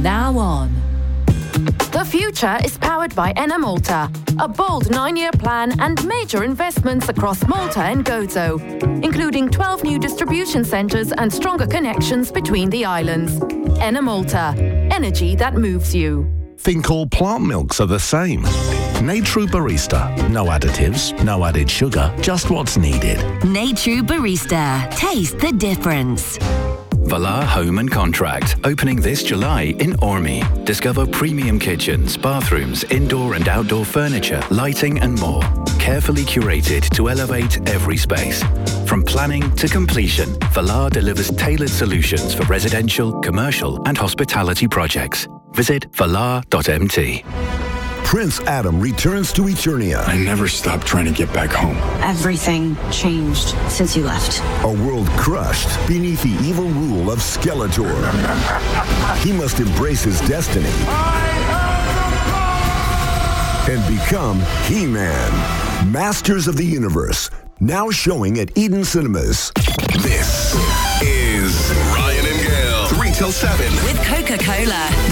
now on. The future is powered by Enna Malta, a bold 9-year plan and major investments across Malta and Gozo, including 12 new distribution centres and stronger connections between the islands. Enna Malta, energy that moves you. Think all plant milks are the same. Natru Barista. No additives, no added sugar, just what's needed. Natru Barista. Taste the difference. Valar Home and Contract, opening this July in Ormy. Discover premium kitchens, bathrooms, indoor and outdoor furniture, lighting and more. Carefully curated to elevate every space. From planning to completion, Valar delivers tailored solutions for residential, commercial and hospitality projects. Visit valar.mt. Prince Adam returns to Eternia. I never stopped trying to get back home. Everything changed since you left. A world crushed beneath the evil rule of Skeletor. He must embrace his destiny and become He-Man. Masters of the Universe, now showing at Eden Cinemas. This is Ryan and Gail, 3 till 7. With Coca-Cola.